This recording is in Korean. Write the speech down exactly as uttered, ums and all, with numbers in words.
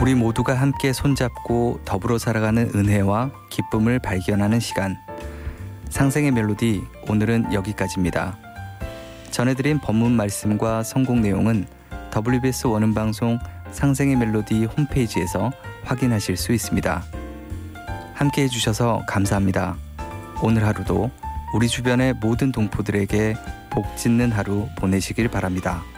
우리 모두가 함께 손잡고 더불어 살아가는 은혜와 기쁨을 발견하는 시간. 상생의 멜로디, 오늘은 여기까지입니다. 전해드린 본문 말씀과 선곡 내용은 더블유비에스 원음방송 상생의 멜로디 홈페이지에서 확인하실 수 있습니다. 함께 해주셔서 감사합니다. 오늘 하루도 우리 주변의 모든 동포들에게 복 짓는 하루 보내시길 바랍니다.